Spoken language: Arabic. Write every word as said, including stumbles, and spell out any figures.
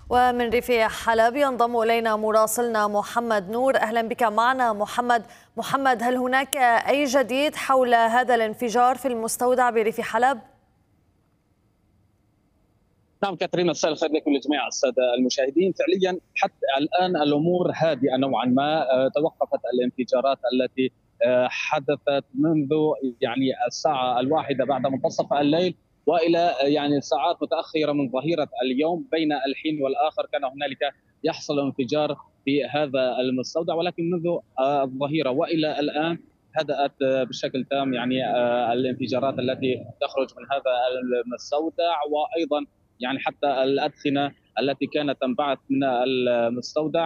ومن ريف حلب ينضم إلينا مراسلنا محمد نور. أهلا بك معنا محمد. محمد، هل هناك أي جديد حول هذا الانفجار في المستودع بريف حلب؟ نعم كاترين، مساء الخير لكم لجميع الساده المشاهدين. فعليا حتى الان الامور هادئه نوعا ما. توقفت الانفجارات التي حدثت منذ يعني الساعه الواحده بعد منتصف الليل والى يعني ساعات متاخره من ظهيره اليوم. بين الحين والاخر كان هنالك يحصل انفجار في هذا المستودع، ولكن منذ الظهيره والى الان هدأت بشكل تام يعني الانفجارات التي تخرج من هذا المستودع، وايضا يعني حتى الأدخنة التي كانت تنبعث من المستودع